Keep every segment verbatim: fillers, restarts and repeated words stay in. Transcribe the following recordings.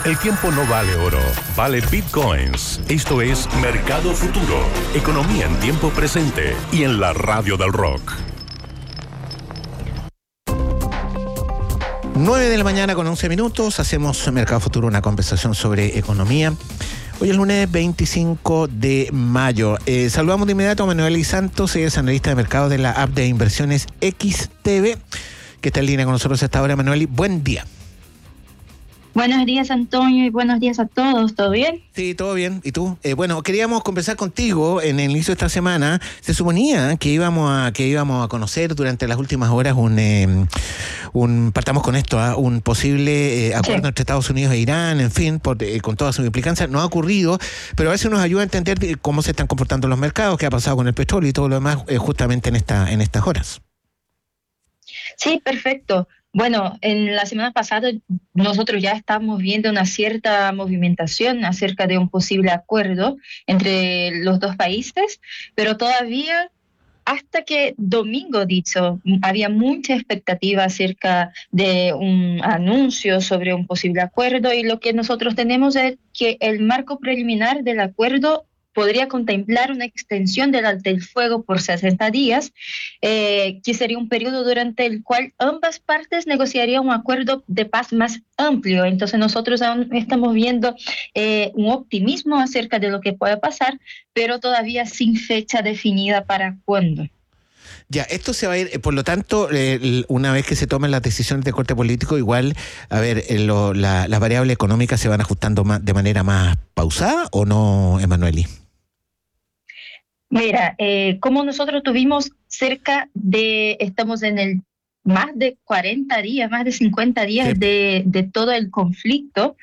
El tiempo no vale oro, vale bitcoins. Esto es Mercado Futuro, economía en tiempo presente y en la radio del rock. nueve de la mañana con once minutos, hacemos Mercado Futuro, una conversación sobre economía. Hoy es lunes veinticinco de mayo. Eh, saludamos de inmediato a Manuel Santos, ella es analista de mercado de la app de inversiones X T V, que está en línea con nosotros hasta ahora. Manuel, buen día. Buenos días, Antonio, y buenos días a todos. ¿Todo bien? Sí, todo bien. ¿Y tú? Eh, bueno, queríamos conversar contigo en el inicio de esta semana. Se suponía que íbamos a que íbamos a conocer durante las últimas horas un, eh, un partamos con esto, ¿eh? un posible eh, acuerdo sí. entre Estados Unidos e Irán, en fin, por, eh, con todas sus implicancias. No ha ocurrido, pero a veces nos ayuda a entender cómo se están comportando los mercados, qué ha pasado con el petróleo y todo lo demás, eh, justamente en esta en estas horas. Sí, perfecto. Bueno, en la semana pasada nosotros ya estamos viendo una cierta movimentación acerca de un posible acuerdo entre los dos países, pero todavía hasta que domingo dicho había mucha expectativa acerca de un anuncio sobre un posible acuerdo, y lo que nosotros tenemos es que el marco preliminar del acuerdo podría contemplar una extensión del alto el fuego por sesenta días, eh, que sería un periodo durante el cual ambas partes negociarían un acuerdo de paz más amplio. Entonces nosotros aún estamos viendo eh, un optimismo acerca de lo que puede pasar, pero todavía sin fecha definida para cuándo. Ya, esto se va a ir, por lo tanto, eh, una vez que se tomen las decisiones de corte político, igual, a ver, eh, lo, la, las variables económicas se van ajustando más, de manera más pausada, ¿o no, Emanueli? Mira, eh, como nosotros tuvimos cerca de, estamos en el más de cuarenta días, más de cincuenta días sí. de, de todo el conflicto,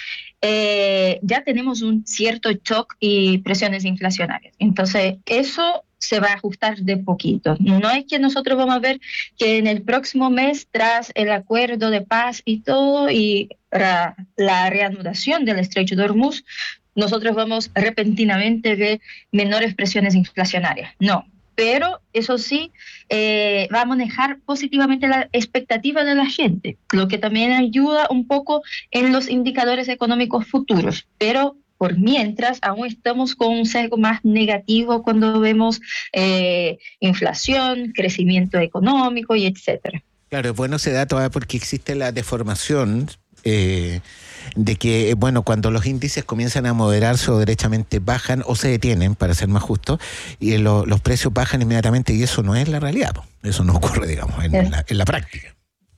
eh, ya tenemos un cierto shock y presiones inflacionarias. Entonces, eso se va a ajustar de poquito. No es que nosotros vamos a ver que en el próximo mes, tras el acuerdo de paz y todo, y la, la reanudación del Estrecho de Hormuz, nosotros vamos repentinamente a ver menores presiones inflacionarias. No, pero eso sí, eh, va a manejar positivamente la expectativa de la gente, lo que también ayuda un poco en los indicadores económicos futuros. Pero por mientras, aún estamos con un sesgo más negativo cuando vemos eh, inflación, crecimiento económico y etcétera. Claro, es bueno ese dato ¿eh? porque existe la deformación eh, de que, bueno, cuando los índices comienzan a moderarse o derechamente bajan o se detienen, para ser más justo, y lo, los precios bajan inmediatamente, y eso no es la realidad, eso no ocurre, digamos, en, en, la, en la práctica.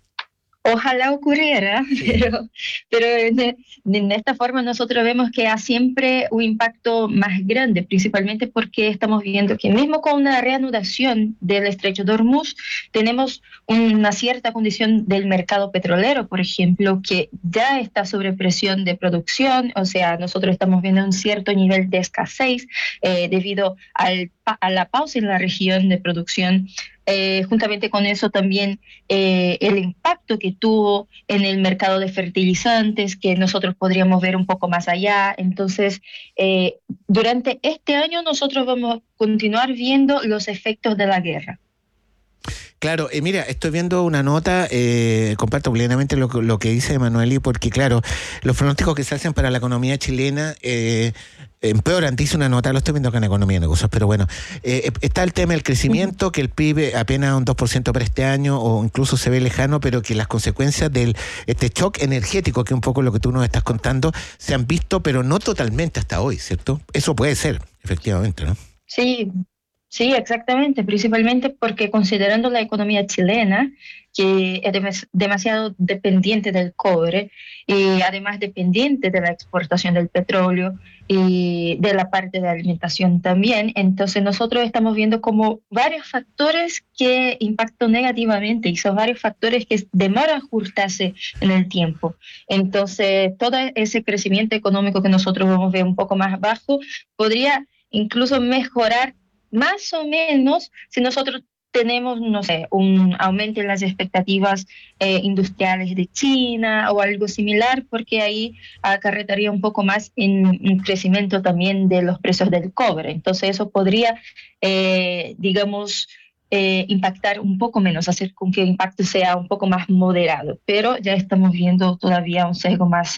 Ojalá ocurriera, sí. pero, pero de, de esta forma nosotros vemos que hay siempre un impacto más grande, principalmente porque estamos viendo que mismo con una reanudación del Estrecho de Hormuz, tenemos una cierta condición del mercado petrolero, por ejemplo, que ya está sobre presión de producción, o sea, nosotros estamos viendo un cierto nivel de escasez eh, debido al, a la pausa en la región de producción. Eh, juntamente con eso también eh, el impacto que tuvo en el mercado de fertilizantes, que nosotros podríamos ver un poco más allá. Entonces, eh, durante este año nosotros vamos a continuar viendo los efectos de la guerra. Claro, eh, mira, estoy viendo una nota, eh, comparto plenamente lo, lo que dice Emanueli, porque claro, los pronósticos que se hacen para la economía chilena eh, empeoran. Dice una nota, lo estoy viendo acá en Economía y Negocios, pero bueno, eh, está el tema del crecimiento, que el P I B apenas un dos por ciento para este año, o incluso se ve lejano, pero que las consecuencias del este shock energético, que es un poco lo que tú nos estás contando, se han visto, pero no totalmente hasta hoy, ¿cierto? Eso puede ser, efectivamente, ¿no? Sí. Sí, exactamente, principalmente porque considerando la economía chilena, que es dem- demasiado dependiente del cobre y además dependiente de la exportación del petróleo y de la parte de alimentación también, entonces nosotros estamos viendo como varios factores que impactan negativamente, y son varios factores que demoran ajustarse en el tiempo. Entonces todo ese crecimiento económico que nosotros vamos a ver un poco más bajo podría incluso mejorar más o menos si nosotros tenemos, no sé, un aumento en las expectativas eh, industriales de China o algo similar, porque ahí acarretaría un poco más en un crecimiento también de los precios del cobre. Entonces eso podría, eh, digamos, eh, impactar un poco menos, hacer con que el impacto sea un poco más moderado, pero ya estamos viendo todavía un sesgo más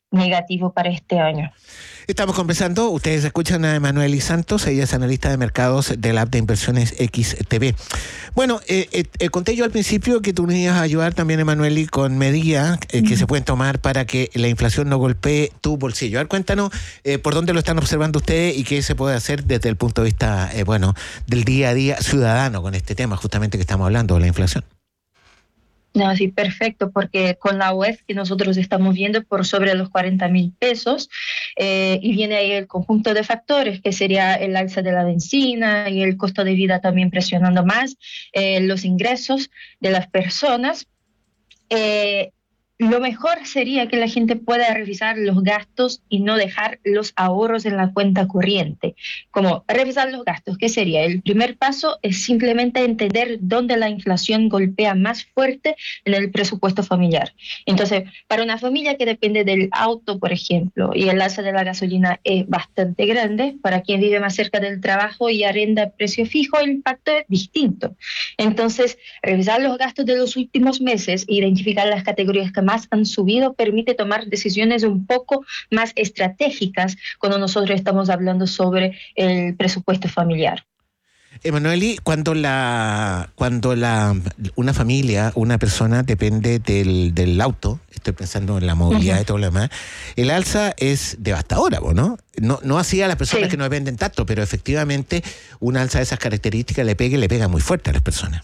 negativo para este año. Estamos conversando, ustedes escuchan a Emanuely Santos, ella es analista de mercados de la app de inversiones X T V. Bueno, eh, eh, eh, conté yo al principio que tú me ibas a ayudar también, Emanuely, con medidas eh, que mm. se pueden tomar para que la inflación no golpee tu bolsillo. A ver, cuéntanos eh, por dónde lo están observando ustedes y qué se puede hacer desde el punto de vista, eh, bueno, del día a día ciudadano con este tema justamente que estamos hablando de la inflación. No, sí, perfecto, porque con la U E F que nosotros estamos viendo por sobre los cuarenta mil pesos eh, y viene ahí el conjunto de factores que sería el alza de la benzina y el costo de vida también presionando más eh, los ingresos de las personas. Eh, Lo mejor sería que la gente pueda revisar los gastos y no dejar los ahorros en la cuenta corriente. Como revisar los gastos, ¿qué sería? El primer paso es simplemente entender dónde la inflación golpea más fuerte en el presupuesto familiar. Entonces, para una familia que depende del auto, por ejemplo, y el alza de la gasolina es bastante grande, para quien vive más cerca del trabajo y arrenda a precio fijo, el impacto es distinto. Entonces, revisar los gastos de los últimos meses e identificar las categorías que más han subido permite tomar decisiones un poco más estratégicas cuando nosotros estamos hablando sobre el presupuesto familiar. Emanuely, cuando la cuando la una familia, una persona depende del, del auto, estoy pensando en la movilidad uh-huh. y todo lo demás, el alza es devastadora, ¿no? No, no así a las personas sí. que no dependen tanto, pero efectivamente una alza de esas características le pega y le pega muy fuerte a las personas.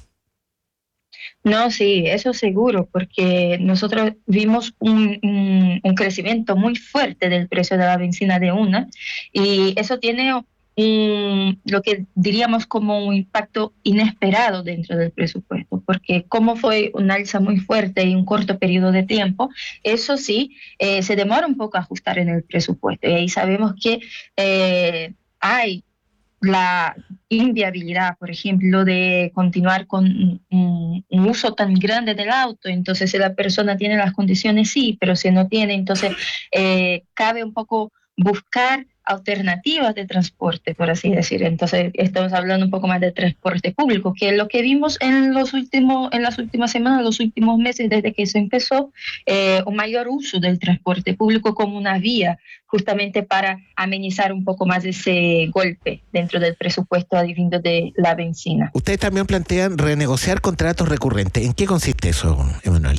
No, sí, eso seguro, porque nosotros vimos un, un, un crecimiento muy fuerte del precio de la benzina de una y eso tiene un, lo que diríamos como un impacto inesperado dentro del presupuesto, porque como fue una alza muy fuerte y un corto periodo de tiempo, eso sí, eh, se demora un poco a ajustar en el presupuesto y ahí sabemos que eh, hay la inviabilidad, por ejemplo, de continuar con un, un uso tan grande del auto. Entonces, si la persona tiene las condiciones, sí, pero si no tiene, entonces eh, cabe un poco buscar alternativas de transporte, por así decir. Entonces, estamos hablando un poco más de transporte público, que es lo que vimos en los últimos, en las últimas semanas, los últimos meses, desde que se empezó, eh, un mayor uso del transporte público como una vía justamente para amenizar un poco más ese golpe dentro del presupuesto adivino de la benzina. Ustedes también plantean renegociar contratos recurrentes. ¿En qué consiste eso, Emanuely?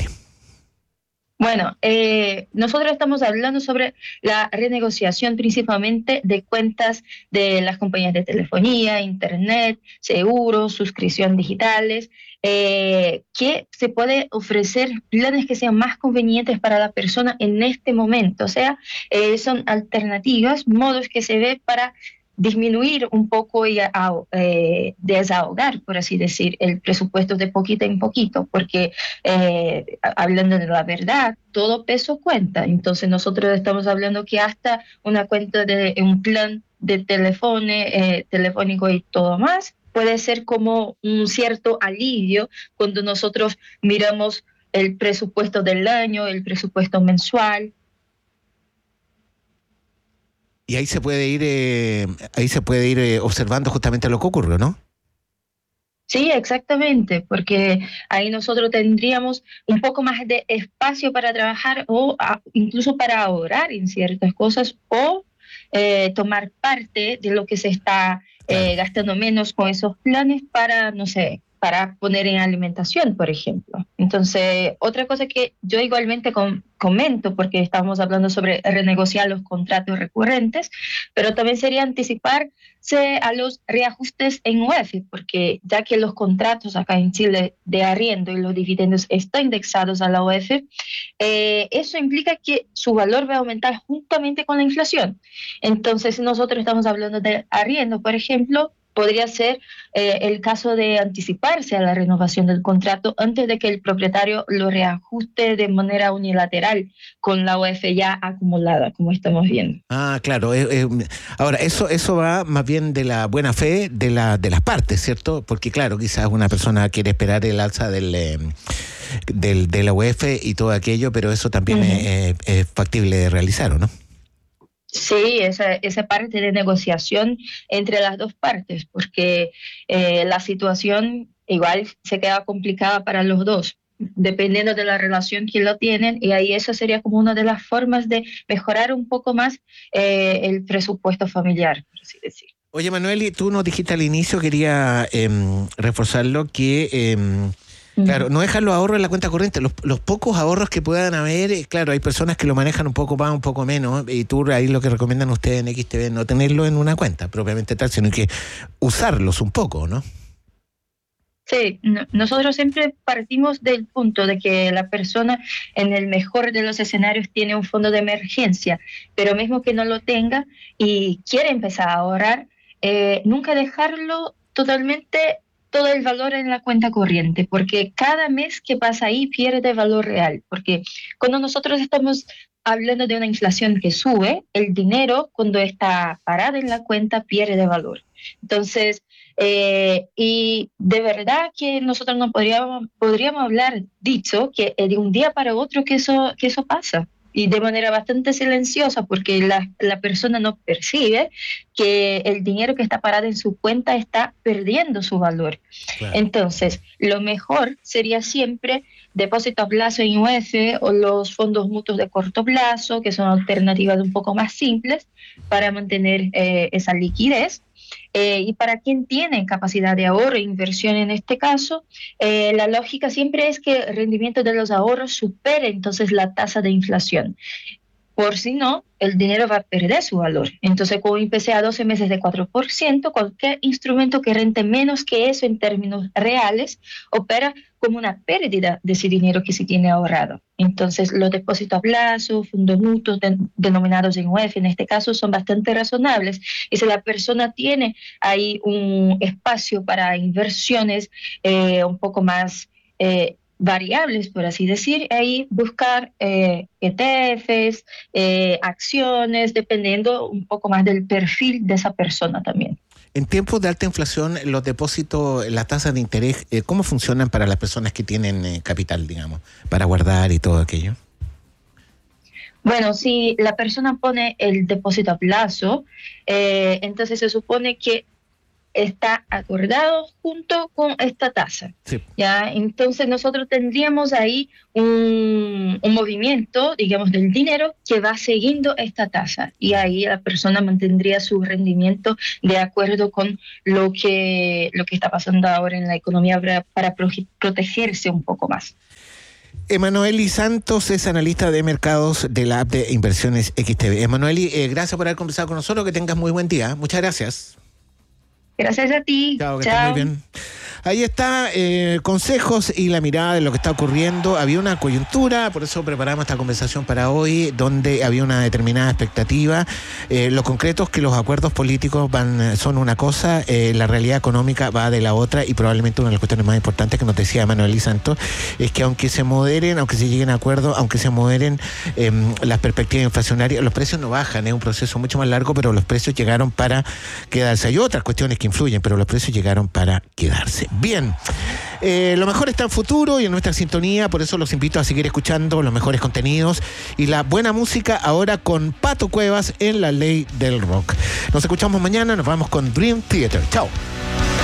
Bueno, eh, nosotros estamos hablando sobre la renegociación principalmente de cuentas de las compañías de telefonía, internet, seguros, suscripción digitales, eh, que se puede ofrecer planes que sean más convenientes para la persona en este momento. O sea, eh, son alternativas, modos que se ve para disminuir un poco y a, eh, desahogar, por así decir, el presupuesto de poquito en poquito, porque eh, hablando de la verdad, todo peso cuenta. Entonces nosotros estamos hablando que hasta una cuenta de un plan de teléfono, eh, telefónico y todo más, puede ser como un cierto alivio cuando nosotros miramos el presupuesto del año, el presupuesto mensual. Y ahí se puede ir, eh, ahí se puede ir eh, observando justamente lo que ocurre, ¿no? Sí, exactamente, porque ahí nosotros tendríamos un poco más de espacio para trabajar o a, incluso para ahorrar en ciertas cosas o eh, tomar parte de lo que se está eh, claro. gastando menos con esos planes para, no sé, para poner en alimentación, por ejemplo. Entonces, otra cosa que yo igualmente com- comento, porque estamos hablando sobre renegociar los contratos recurrentes, pero también sería anticiparse a los reajustes en U E F, porque ya que los contratos acá en Chile de arriendo y los dividendos están indexados a la U E F, eh, eso implica que su valor va a aumentar juntamente con la inflación. Entonces, si nosotros estamos hablando de arriendo, por ejemplo, podría ser eh, el caso de anticiparse a la renovación del contrato antes de que el propietario lo reajuste de manera unilateral con la U E F ya acumulada, como estamos viendo. Ah, claro. Eh, eh, ahora, eso eso va más bien de la buena fe de, la, de las partes, ¿cierto? Porque, claro, quizás una persona quiere esperar el alza del, eh, del, de la U E F y todo aquello, pero eso también uh-huh. es, es factible de realizar, ¿o no? Sí, esa, esa parte de negociación entre las dos partes, porque eh, la situación igual se queda complicada para los dos. dependiendo de la relación que lo tienen, y ahí eso sería como una de las formas de mejorar un poco más eh, el presupuesto familiar, por así decir. Oye, Manueli, tú nos dijiste al inicio, quería eh, reforzarlo, que... Eh, Claro, no dejar los ahorros en la cuenta corriente, los, los pocos ahorros que puedan haber, eh, claro, hay personas que lo manejan un poco más, un poco menos, y tú ahí lo que recomiendan ustedes en X T V, no tenerlo en una cuenta propiamente tal, sino que usarlos un poco, ¿no? Sí, no, nosotros siempre partimos del punto de que la persona en el mejor de los escenarios tiene un fondo de emergencia, pero mismo que no lo tenga y quiere empezar a ahorrar, eh, nunca dejarlo totalmente todo el valor en la cuenta corriente, porque cada mes que pasa ahí pierde valor real, porque cuando nosotros estamos hablando de una inflación que sube, el dinero cuando está parado en la cuenta pierde valor. Entonces, eh, y de verdad que nosotros no podríamos, podríamos hablar dicho que de un día para otro que eso, que eso pasa. Y de manera bastante silenciosa, porque la, la persona no percibe que el dinero que está parado en su cuenta está perdiendo su valor. Claro. Entonces, lo mejor sería siempre depósito a plazo en U F o los fondos mutuos de corto plazo, que son alternativas un poco más simples para mantener eh, esa liquidez. Eh, y para quien tiene capacidad de ahorro e inversión en este caso, eh, la lógica siempre es que el rendimiento de los ahorros supere entonces la tasa de inflación. Por si no, el dinero va a perder su valor. Entonces, como empecé a doce meses de cuatro por ciento, cualquier instrumento que rente menos que eso en términos reales opera como una pérdida de ese dinero que se tiene ahorrado. Entonces, los depósitos a plazo, fondos mutuos de, denominados en U E F, en este caso, son bastante razonables. Y si la persona tiene ahí un espacio para inversiones eh, un poco más eh, variables, por así decir, ahí buscar eh, E T Fs, eh, acciones, dependiendo un poco más del perfil de esa persona también. En tiempos de alta inflación, los depósitos, las tasas de interés, eh, ¿cómo funcionan para las personas que tienen eh, capital, digamos, para guardar y todo aquello? Bueno, si la persona pone el depósito a plazo, eh, entonces se supone que está acordado junto con esta tasa. Sí. ¿Ya? Entonces nosotros tendríamos ahí un, un movimiento, digamos, del dinero que va siguiendo esta tasa, y ahí la persona mantendría su rendimiento de acuerdo con lo que, lo que está pasando ahora en la economía para, para protegerse un poco más. Emanueli Santos es analista de mercados de la app de Inversiones X T V. Emanueli, eh, gracias por haber conversado con nosotros, que tengas muy buen día. Muchas gracias. Gracias a ti. Chao, que Chao. estés muy bien. Ahí está, eh, consejos y la mirada de lo que está ocurriendo. Había una coyuntura, por eso preparamos esta conversación para hoy, donde había una determinada expectativa. Eh, lo concreto es que los acuerdos políticos van son una cosa, eh, la realidad económica va de la otra, y probablemente una de las cuestiones más importantes que nos decía Emanueli Santos es que aunque se moderen, aunque se lleguen a acuerdos, aunque se moderen eh, las perspectivas inflacionarias, los precios no bajan. Es un proceso mucho más largo, pero los precios llegaron para quedarse. Hay otras cuestiones que influyen, pero los precios llegaron para quedarse. Bien, eh, lo mejor está en Futuro y en nuestra sintonía, por eso los invito a seguir escuchando los mejores contenidos y la buena música ahora con Pato Cuevas en La Ley del Rock. Nos escuchamos mañana, nos vamos con Dream Theater. Chao.